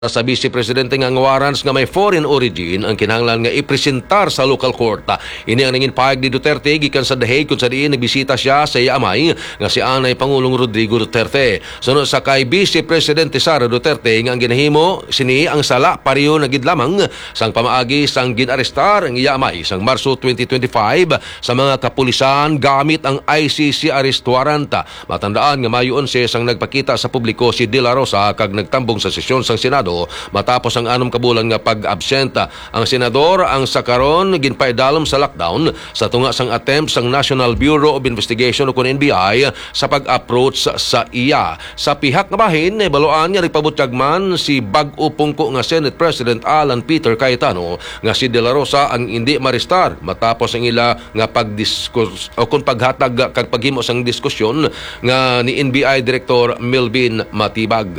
Sa Vice Presidente nga warrants nga may foreign origin ang kinahanglan nga ipresentar sa local court. Ini ang nangin pahayag ni Duterte gikan sa The Hague kung sa diin nagbisita siya sa iya amay nga si Anay Pangulong Rodrigo Duterte. Sunod sa kay Vice Presidente Sara Duterte nga ang ginahimo sini ang sala pareho na gid lamang sang pamaagi sang ginarestar ang iya amay sang Marso 2025 sa mga kapulisan gamit ang ICC arrest warrant. Matandaan nga Mayo 11 sang nagpakita sa publiko si De La Rosa kag nagtambong sa sesyon sang Senado matapos ang 6 kabulan nga pag-absenta. Ang senador ang sakaron ginpaidalom sa lockdown sa tunga sang attempt sang National Bureau of Investigation o NBI sa pag-approach sa iya. Sa pihak nga bahin, baluan nga nagpabutyag man si bag-o pungko nga Senate President Alan Peter Cayetano nga si De La Rosa ang hindi marestar matapos ang ila nga pagdiskus o kung paghatag kag paghimo sang diskusyon nga ni NBI Director Melvin Matibag.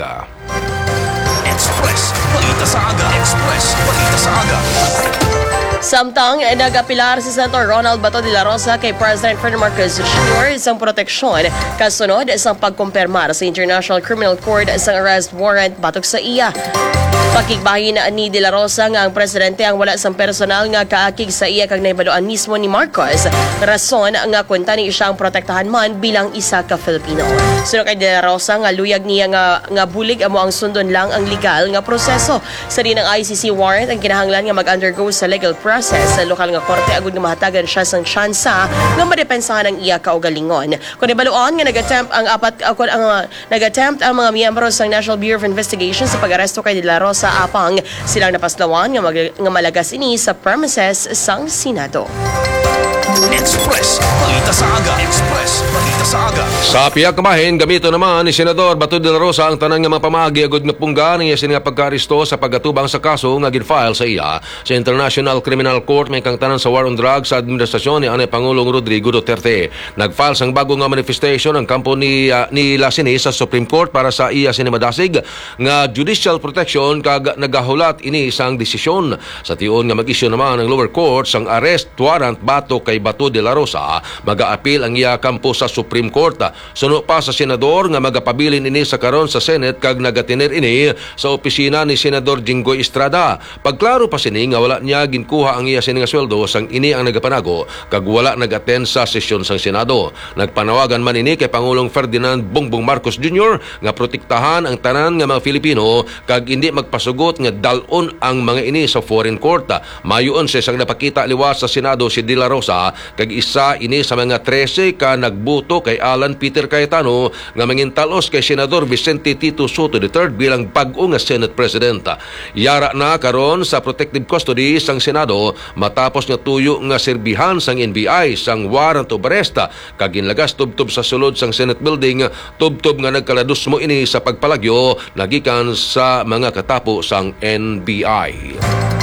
Express, balita sa aga. Express, balita sa aga. Samtang nagapilar si Senator Ronald Bato de la Rosa kay President Ferdinand Marcos Jr. isang proteksyon kasunod isang pagkumpirmar sa International Criminal Court isang arrest warrant batok sa iya. Pakigbahin ni De La Rosa nga ang presidente ang wala sang personal nga kaakig sa iya kag naibadoan mismo ni Marcos. Rason nga kwenta ni siya ang protektahan man bilang isa ka Filipino. Sunod kay De La Rosa nga luyag niya nga bulig amo ang sundon lang ang legal nga proseso. Sa rin ang ICC warrant ang kinahanglan nga mag-undergo sa legal process sa lokal nga korte agud nga mahatagan siya sang tsansa nga madepensahan ang iya kaugalingon. Kung ibaluan nga nag-attempt ang mga miyembro sang National Bureau of Investigation sa pag-aresto kay De La Rosa apang silang napaslawan nga malagas ini sa premises sang Senado. Express, balita sa aga. Express, balita sa aga. Sa pihak kamahin, gamito naman ni Senador Bato de la Rosa ang tanan nga mga pamagi agud nga pungga niya sini nga pagkaristo sa paggatubang sa kaso nga ginfile sa iya sa International Criminal Court may kang tanan sa war on drugs sa administrasyon ni Anay Pangulong Rodrigo Duterte. Nagfile sang bago nga manifestation ang kampo ni Lasini sa Supreme Court para sa iya sinimadasig nga judicial protection kag nagahulat ini sang desisyon. Sa tion nga mag-issue naman ang lower court sang arrest warrant bato kay Bato de la Rosa, mag-a-appeal ang iya kampo sa Supreme Court. Suno pa sa senador nga magapabilin ini sa karon sa Senate kag nagatiner ini sa opisina ni Senador Jinggoy Estrada. Pagklaro pa sini nga wala niya ginkuha ang iya sini nga sweldo sang ini ang nagapanago kag wala nag-attend sa sesyon sang Senado. Nagpanawagan man ini kay Pangulong Ferdinand Bongbong Marcos Jr. nga protektahan ang tanan nga mga Filipino kag hindi magpasugot nga dalon ang mga ini sa foreign court. Mayo 11 sang napakita liwas sa Senado si De La Rosa kag isa ini sa mga 13 ka nagbuto kay Alan Peter Cayetano nga mangintalos kay Senador Vicente Tito Soto III bilang bag-o nga Senate President. Yara na karon sa protective custody sang Senado matapos nga tuyo nga serbihan sang NBI sang warrant of arrest kag ginlagas tubtob sa sulod sang Senate building tubtob nga nagkaladusmo ini sa pagpalagyo nagikan sa mga katapo sang NBI.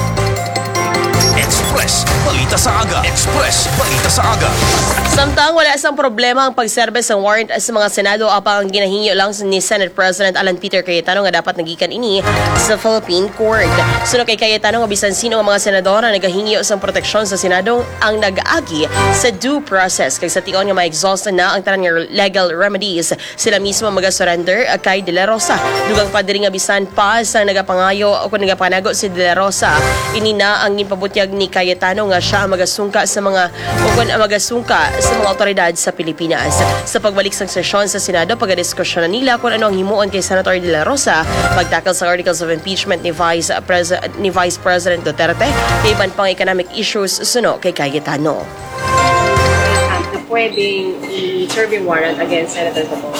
Express, balita sa aga. Express, balita sa aga. Samtang wala isang problema ang pagserbe sa warrant sa mga Senado apang ang ginahingyo lang ni Senate President Alan Peter Cayetano nga dapat nagikan ini sa Philippine Court. Sunod kay Cayetano nga bisan sino ang mga senador na nagahingyo sa proteksyon sa Senado ang nag-agi sa due process kay sa tion nga ma-exhaust na ang tanan nga legal remedies sila mismo mag-surrender kay De La Rosa. Dugang pa diri nga bisan pa sa nagapangayo o kung nagapanago si De La Rosa ini na ang ginpabutyag ni Cayetano nga siya magasungka sa mga sa mga otoridad sa Pilipinas. Sa pagbalik sa sesyon sa Senado, pagdiskusyon nila kung ano ang himuon kay Senator De La Rosa pagtakal sa articles of impeachment ni Vice President Duterte kay iban pang economic issues suno kay Cayetano. Na pwedeng i-serve yung warrant against Senator Bato?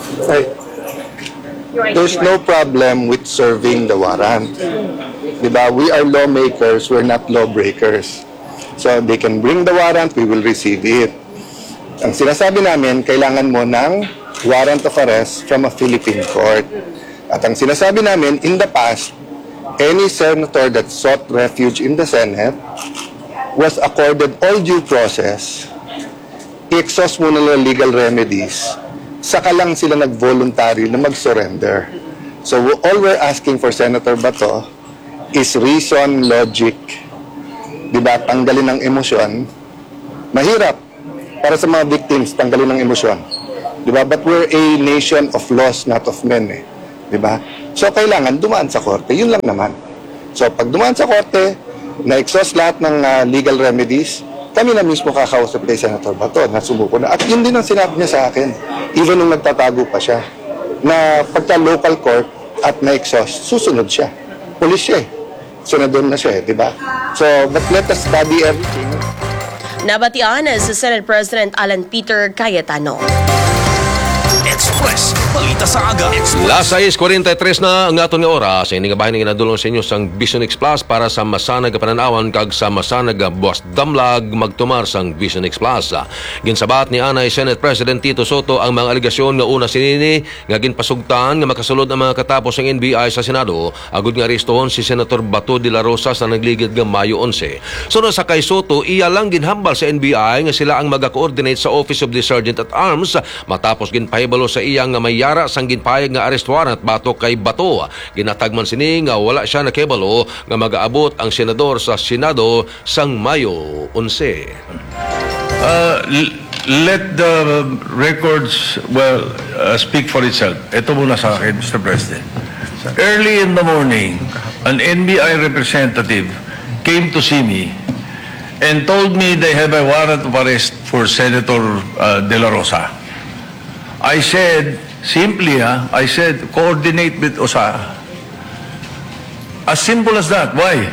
There's no problem with serving the warrant. Diba? We are lawmakers, we're not lawbreakers. So they can bring the warrant, we will receive it. Ang sinasabi namin, kailangan mo ng warrant of arrest from a Philippine court. At ang sinasabi namin, in the past, any senator that sought refuge in the Senate was accorded all due process, i-exhaust muna nila legal remedies, saka lang sila nag-voluntary na mag-surrender. So all we're asking for Senator Bato is reason, logic, diba, tanggalin ng emosyon. Mahirap para sa mga victims, tanggalin ng emosyon. Diba? But we're a nation of laws, not of men. Di ba? So, kailangan dumaan sa korte. Yun lang naman. So, pag dumaan sa korte, na-exhaust lahat ng legal remedies, kami na mismo kakausap kay Senator Bato na sumuko na. At yun din ang sinabi niya sa akin, even nung nagtatago pa siya, na pagka local court at na-exhaust, susunod siya. Police siya eh. Senador na siya eh, di ba? So, but let us study everything. Nabatian sa Senate President Alan Peter Cayetano. Express, balita sa aga. Las 6:43 na ang aton nga oras. Ini nga bahin nga nadulong sa inyo sang Vision X Plus para sa masanag pananawan kag sa masanag buwas damlag magtumar sang Vision X Plus. Ginsabat ni Anay Senate President Tito Soto ang mga aligasyon nga una sinini nga ginpasugtan nga makasulod ang mga katapos ng NBI sa Senado agud nga arestohon si Senator Bato de la Rosa sa nagligid nga Mayo 11. Sunod sa kay Soto, iya lang ginhambal sa NBI nga sila ang maga-coordinate sa Office of the Sergeant at Arms matapos ginpahibalo sa iyang nga mayara sang ginpayag nga arrest warrant batok kay Bato. Ginatagman sini nga wala siya nakebalo nga mag-aabot ang senador sa Senado sang Mayo 11. Let the records speak for itself. Ito muna sa akin, Mr. President. Early in the morning, an NBI representative came to see me and told me they have a warrant of arrest for Senator De La Rosa. I said, simply, I said, coordinate with OSA. As simple as that. Why?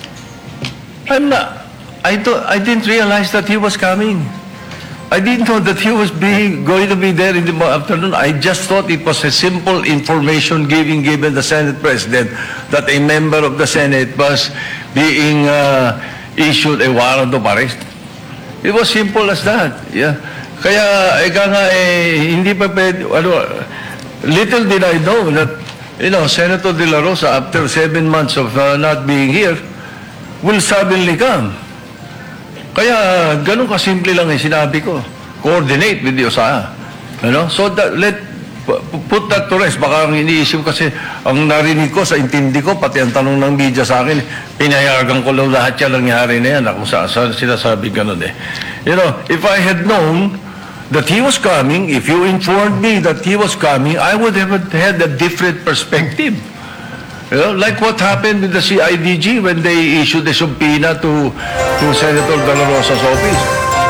I didn't realize that he was coming. I didn't know that he was going to be there in the afternoon. I just thought it was a simple information given the Senate President that a member of the Senate was being issued a warrant of arrest. It was simple as that. Yeah. Kaya, hindi pa pwede, little did I know that, Senator De La Rosa, after 7 months of not being here, will suddenly come. Kaya, ganun kasimple lang yung sinabi ko. Coordinate with the OSA. So, put that to rest. Baka ang iniisip kasi, ang narinig ko, sa intindi ko, pati ang tanong ng media sa akin, pinayagan ko lang lahat yan nangyari na yan. Kung saan sinasabi ganun eh. If I had known that he was coming, if you informed me that he was coming, I would have had a different perspective. Like what happened with the CIDG when they issued a subpoena to Senator De La Rosa's office.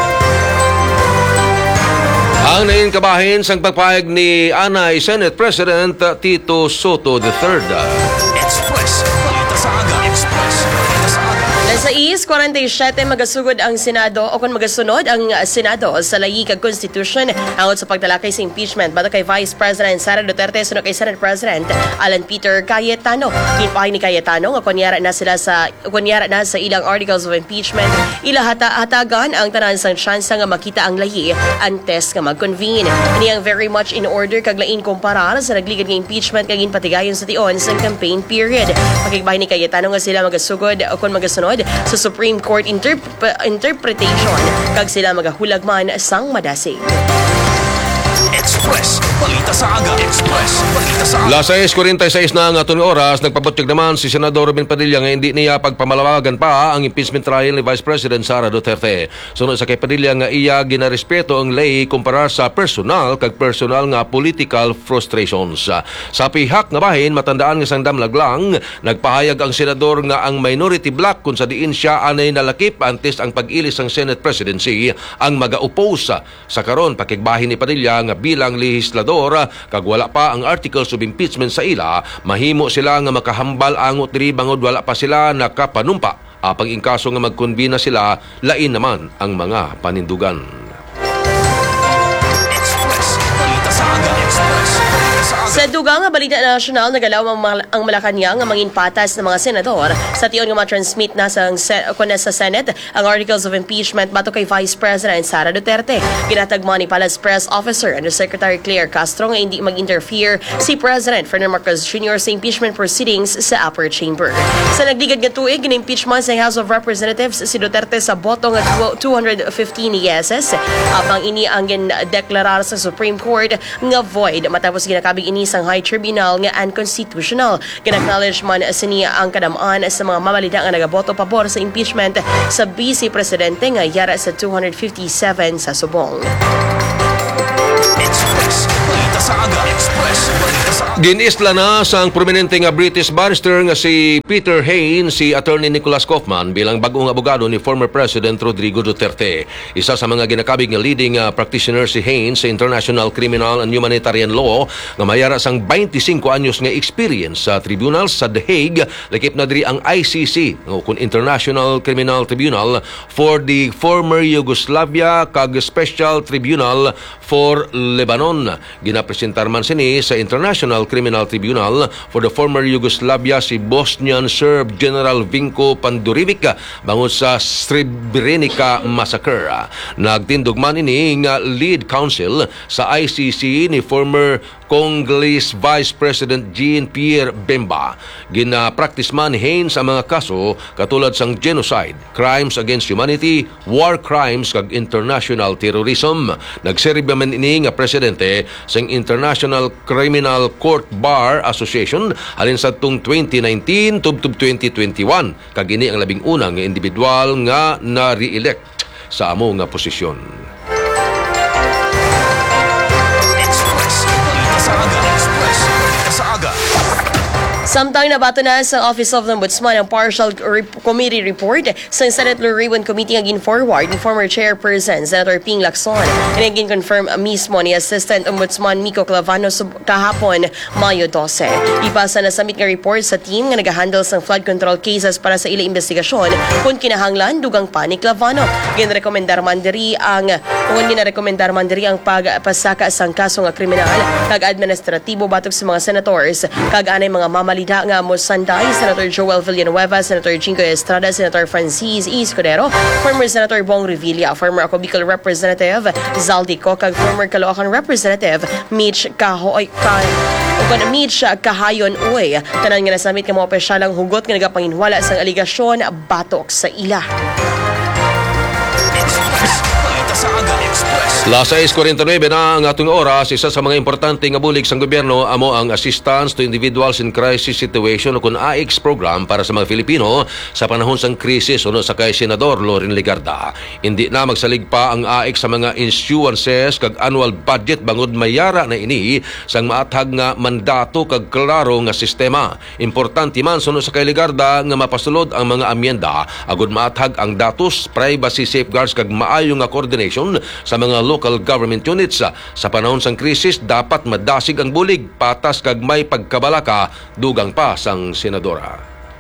Ang nain kabahin sang pagpahayag ni Anay Senate President Tito Soto III. Express, balita sa aga. Express, balita sa aga. Sa 47 magasugod ang Senado o kung magasunod ang Senado sa layi kag Constitution hangot sa pagtalakay sa impeachment bato kay Vice President Sara Duterte sunod kay Senate President Alan Peter Cayetano. Ginpahay ni Cayetano nga kunyara na sa ilang articles of impeachment ila hatagan ang tanan sang tsansa nga makita ang layi antes nga mag-convene. Ini ang very much in order kag lain kumparar sa nagligid nga impeachment kag ginpatigayon sa tion sa campaign period. Pagigbahay ni Cayetano nga sila magasugod o kung magasunod sa Supreme Court interpretation kag sila magahulagman sang madasig. Express, balita sa aga. Express, balita sa aga. Las 6:46 na ang aton oras, nagpabutyag naman si Senador Robin Padilla nga hindi niya pagpamalawagan pa ang impeachment trial ni Vice President Sara Duterte. Sunod sa kay Padilla nga iya ginarespeto ang lay kumparar sa personal nga political frustrations. Sa pihak nga bahin, matandaan nga sang damlag lang, nagpahayag ang senador nga ang minority bloc kung sa diin siya anay nalakip antes ang pag-ilis ng Senate presidency ang maga-oppose sa karon pakigbahin ni Padilla nga bilang lehislador kag wala pa ang articles of impeachment sa ila, mahimo sila nga makahambal angot diri bangod wala pa sila nakapanumpa. Apang ingkaso nga magkonbina sila, lain naman ang mga panindugan. Express, balita sa aga. Express, balita sa aga. Sa dugang balita nasyonal, nagalaw ang Malacanang ang mangin patas ng mga senador sa tiyon nga ma-transmit na sa Senate ang articles of impeachment bato kay Vice President Sara Duterte. Ginatagman ni Palace Press Officer Undersecretary Claire Castro nga hindi mag-interfere si President Ferdinand Marcos Jr. sa impeachment proceedings sa upper chamber. Sa nagligad nga tuig, gin-impeachment sa House of Representatives si Duterte sa boto nga 215 yeses. Apang ini ang gin-deklarar sa Supreme Court nga void matapos ginakabig ini sang High Tribunal nga unconstitutional. Ginacknowledge man siniya ang kadamaan sa mga mamalida nga nagaboto pabor sa impeachment sa Vice Presidente nga yara sa 257 sa subong. Express, balita sa aga. Express. Balita sa aga. Ginisla na sang prominente nga British barrister nga si Peter Hain si Attorney Nicholas Kaufman bilang bagong abogado ni former President Rodrigo Duterte. Isa sa mga ginakabig nga leading practitioner si Hain sa International Criminal and Humanitarian Law nga mayara sang 25 anyos nga experience sa tribunals sa The Hague, lakip na diri ang ICC o kun International Criminal Tribunal for the former Yugoslavia kag Special Tribunal for Lebanon. Ginapresentar man sini sa International Criminal Tribunal for the former Yugoslavia si Bosnian Serb General Vinko Pandurivic bangod sa Srebrenica Massacre. Nagtindog man ini nga lead counsel sa ICC ni former Congolese Vice President Jean-Pierre Bemba. Gina-practice man ni Haines ang mga kaso katulad sang genocide, crimes against humanity, war crimes kag international terrorism. Nagserbe man ini nga presidente sang International Criminal Court Bar Association halin sa tung 2019 tubtub 2021 kag ini ang labing unang nga individual nga na-re-elect sa amo nga posisyon. Samtang nabato na sa Office of the Ombudsman ang partial committee report sa Senate Blue Ribbon Committee nga gin-forward ni former chairperson Senator Ping Lacson. And gin-confirm mismo ni Assistant Ombudsman Miko Clavano kahapon, Mayo 12. Ipasa na submit nga report sa team nga nag-handle sa flood control cases para sa ila investigasyon kung kinahanglan dugang pa ni Clavano. Ginarekomendar man diri ang pagpasaka sang kaso nga kriminal kag administratibo batok sa mga senators kag anay mga mamalita nga mosanday Senator Joel Villanueva, Senator Jingo Estrada, Senator Francis Escudero, former Senator Bong Revilla, former Ako Bicol Representative Zaldi Co, kag former Caloocan Representative Mitch Kahayon Uy. Tanan nga nasamit nga mga opisyalang hugot nga nagapanginwala sa aligasyon batok sa ila. Las 6:49 na ang atong oras. Isa sa mga importante nga bulig sa gobyerno amo ang Assistance to Individuals in Crisis Situation o kun AICS program para sa mga Filipino sa panahon sang krisis uno sa kay Senador Loren Legarda. Hindi na magsalig pa ang AICS sa mga insurances kag annual budget bangod mayara na ini sang maathag nga mandato kag klaro nga sistema. Importante man suno sa kay Legarda nga mapasulod ang mga amyenda agud maathag ang datos, privacy safeguards kag maayo nga coordination sa mga local government units. Sa panahon sang krisis dapat madasig ang bulig, patas kag may pagkabalaka dugang pa sang senadora.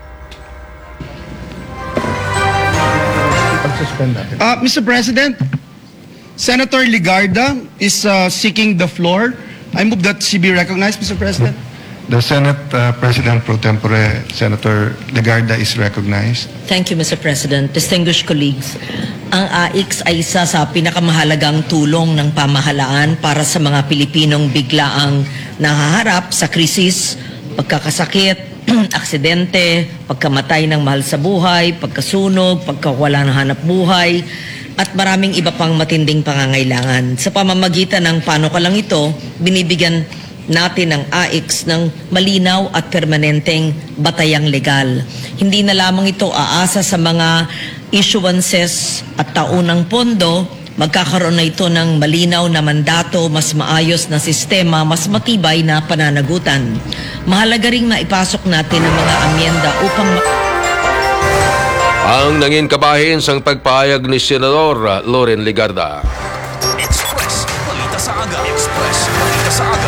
Mr. President, Senator Legarda is seeking the floor. I move that she be recognized, Mr. President. The Senate President Pro Tempore, Senator Legarda, is recognized. Thank you, Mr. President. Distinguished colleagues, ang AICS ay isa sa pinakamahalagang tulong ng pamahalaan para sa mga Pilipinong biglaang nahaharap sa krisis, pagkakasakit, aksidente, pagkamatay ng mahal sa buhay, pagkasunog, pagkawala ng hanap buhay, at maraming iba pang matinding pangangailangan. Sa pamamagitan ng panukalang ito, binibigyan natin ang AICS ng malinaw at permanenteng batayang legal. Hindi na lamang ito aasa sa mga issuances at taunang pondo, magkakaroon na ito ng malinaw na mandato, mas maayos na sistema, mas matibay na pananagutan. Mahalaga ring maipasok natin ang mga amyenda upang ang nangin kabahin sang pagpahayag ni Senador Loren Legarda. Express. Balita sa aga. Express. Balita sa aga.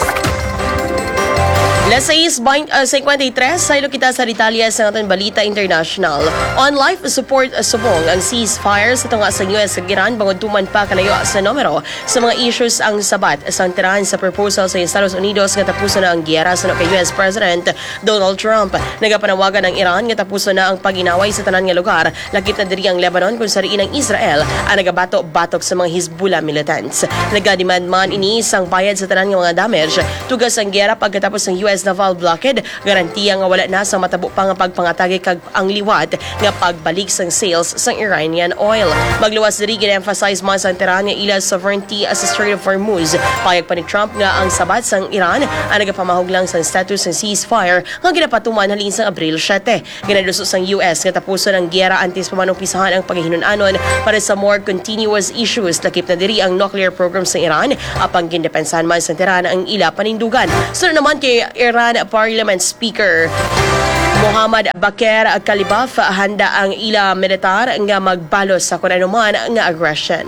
Las 6:53, saylo kita sa detalye sa ating balita international. On life support subong ang ceasefire sa tunga sa US ug Iran bangod tuman pa kalayo sa numero sa mga issues ang sabat sa tirahan sa proposal sa Estados Unidos nga tapuson na ang giyera sa kay US President Donald Trump. Nagapanawagan ang Iran nga tapuson na ang paginaway sa tanan nga lugar lakip na diri ang Lebanon kung sariin ang Israel ang nagabato-batok sa mga Hezbollah militants. Nagademand man ini isang bayad sa tanan nga mga damage tugas ang giyera pagkatapos ng US Suez na valve blockade, garantiya nga wala na sa matabo pa nga pagpangatagi kag ang liwat nga pagbalik sang sales sang Iranian oil. Magluwas diri gin-emphasize man sa Tehran nga ila sovereignty sa Strait of Hormuz. Payag pa ni Trump nga ang sabat sang Iran ang nagapamahog lang sang status ng ceasefire nga ginapatuman halin sang Abril 7. Ginaduso sang US nga tapuson ang giyera antes pa man umpisahan ang paghihinon-anon para sa more continuous issues. Lakip na diri ang nuclear program sa Iran apang gindepensahan man sa Tehran ang ila panindugan. Sunod naman kay Iran Parliament Speaker Mohammad Bakr Kalibaf, handa ang ila militar nga magbalos sa kung ano man nga aggression.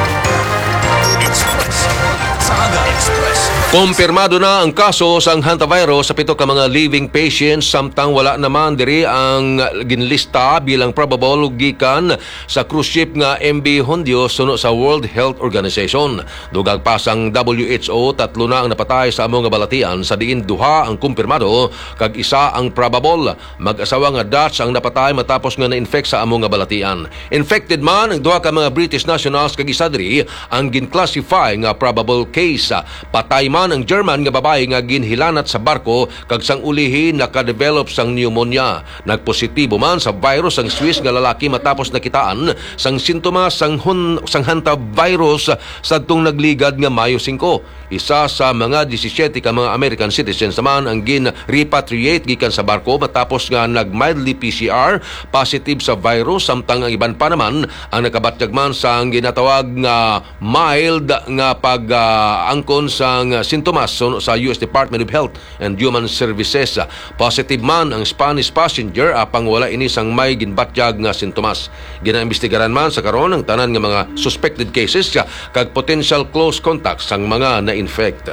Kumpirmado na ang kaso sang hantavirus sa 7 ka mga living patients samtang wala naman diri ang ginlista bilang probable gikan sa cruise ship nga MV Hondio suno sa World Health Organization. Dugag pa sang WHO, 3 na ang napatay sa among balatian sa diin 2 ang kumpirmado kag 1 ang probable. Mag-asawa nga Dutch ang napatay matapos nga na-infect sa among balatian. Infected man ang 2 ka mga British nationals kag isa diri ang gin-classify nga probable case. Patay man ang German nga babae nga ginhilanat sa barko kag sang ulihi nakadevelop sang pneumonia. Nagpositibo man sa virus ang Swiss nga lalaki matapos nakitaan sang sintomas sang hantavirus sadtong nagligad nga Mayo 5. Isa sa mga 17 ka mga American citizens naman ang gin-repatriate gikan sa barko matapos nga nag-mildly PCR positive sa virus samtang ang iban pa naman ang nakabatyag man sang ginatawag nga mild nga pag-angkon sang sintomas sa US Department of Health and Human Services. Positive man ang Spanish passenger apang wala ini sang may ginbatyag nga sintomas. Ginaimbestigaran man sa karon ang tanan nga mga suspected cases kag potential close contacts sang mga na-infect.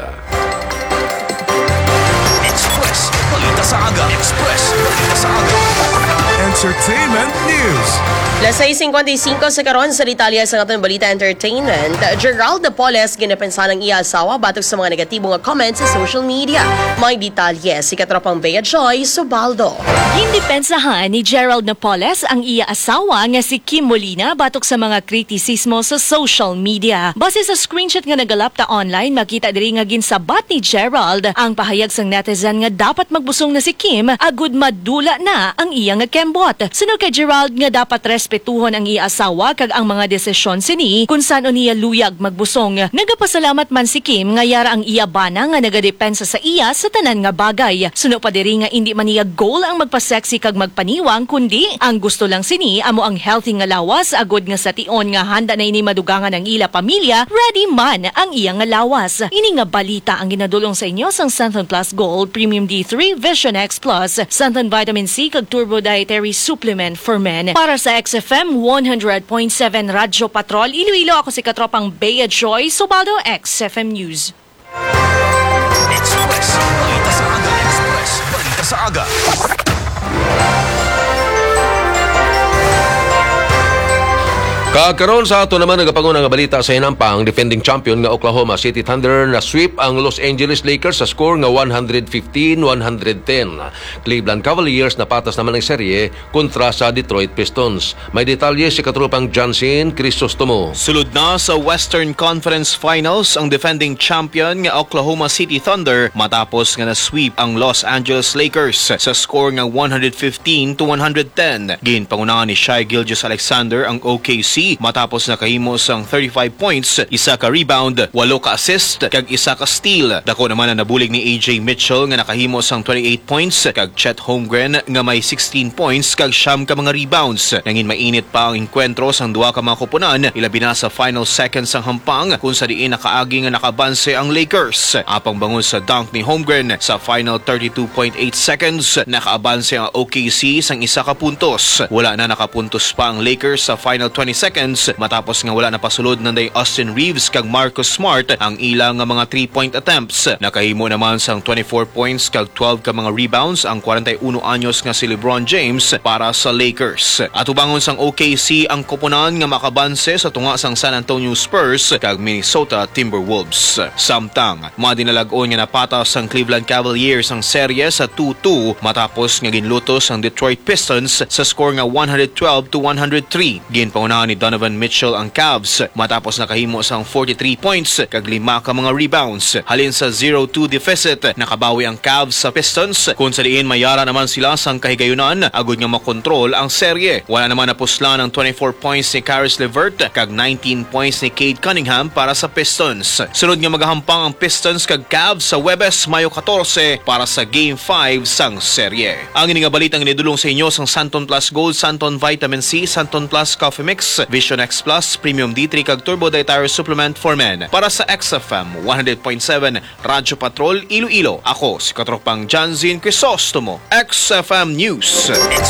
Express, balita sa aga. Express, balita sa aga. Entertainment News. Las 6:55 sa karon sa detalye sa atong balita entertainment. Gerald Napoles ginapensa ng iya asawa batok sa mga negatibong comments sa social media. May detalye si katropang Bea Joy Subaldo. Gindepensahan ni Gerald Napoles ang iya asawa nga si Kim Molina batok sa mga kritisismo sa social media. Base sa screenshot nga nagalapta online, makita diri nga ginsabat ni Gerald ang pahayag sang netizen nga dapat magbusong na si Kim agud madula na ang iya nga kembot. Sunod kay Gerald nga dapat respetuhon ang iya asawa kag ang mga desisyon sini kung saan niya luyag magbusong. Nagapasalamat man si Kim nga yara ang iya bana nga nagadepensa sa iya sa tanan nga bagay. Suno pa diri nga indi man niya goal ang magpa-sexy kag magpaniwang kundi ang gusto lang sini amo ang healthy nga lawas agud nga sa tion nga handa na ini madugangan ang ila pamilya, ready man ang iya nga lawas. Ini nga balita ang ginadulong sa inyo sang Santon Plus Gold Premium D3 Vision X Plus, Santon Vitamin C kag Turbo Dietary Supplement for Men. Para sa XFM 100.7 Radyo Patrol, Iloilo, ako si katropang Bea Joy Subaldo, XFM News. Express, balita sa aga. Express, balita sa aga. Kakaroon sa ato naman nagapangunang nga balita sa hinampang defending champion nga Oklahoma City Thunder na sweep ang Los Angeles Lakers sa score nga 115-110. Cleveland Cavaliers napatas naman ang serye kontra sa Detroit Pistons. May detalye si katropang Jansen Crisostomo. Sulod na sa Western Conference Finals ang defending champion nga Oklahoma City Thunder matapos nga na-sweep ang Los Angeles Lakers sa score nga 115-110. Ginpangunahan ni Shai Gilgeous-Alexander ang OKC matapos nakahimo sang 35 points, isa ka rebound, 8 ka assist kag isa ka steal. Dako naman na nabulig ni AJ Mitchell nga nakahimo sang 28 points kag Chet Holmgren nga may 16 points kag 9 ka mga rebounds. Nangin mainit pa ang enkwentro sang duha ka mga koponan, ilabi na sa final seconds sang hampang kung sa diin nakaagi nga nakabanse ang Lakers. Apang bangon sa dunk ni Holmgren sa final 32.8 seconds, nakaabanse ang OKC sang isa ka puntos. Wala na nakapuntos pa ang Lakers sa final 20 seconds matapos nga wala na pasulod nanday Austin Reeves kag Marcus Smart ang ilang nga mga 3-point attempts. Nakahimo naman sang 24 points kag 12 ka mga rebounds ang 41 anyos nga si LeBron James para sa Lakers. At ubangon sang OKC ang koponan nga makabanse sa tunga sang San Antonio Spurs kag Minnesota Timberwolves. Samtang madinalag-on nga napatas sang Cleveland Cavaliers ang serye sa 2-2 matapos nga ginlutos ang Detroit Pistons sa score nga 112-103. Ginpangunahan ni Donovan Mitchell ang Cavs matapos nakahimo sang 43 points kag 5 ka mga rebounds. Halin sa 0-2 deficit, nakabawi ang Cavs sa Pistons kung sa diin mayara naman sila sang kahigayunan agud nga makontrol ang serye. Wala naman napusla ng 24 points ni Caris LeVert kag 19 points ni Cade Cunningham para sa Pistons. Sunod nga magahampang ang Pistons kag Cavs sa Webes Mayo 14 para sa Game 5 sang serye. Ang ini nga balitang inidulong sa inyo sang Santon Plus Gold, Santon Vitamin C, Santon Plus Coffee Mix, Vision X Plus, Premium D3 kag Turbo Dietary Supplement for Men. Para sa XFM 100.7 Radyo Patrol Iloilo, ako si Katropang Janzin Crisostomo, XFM News.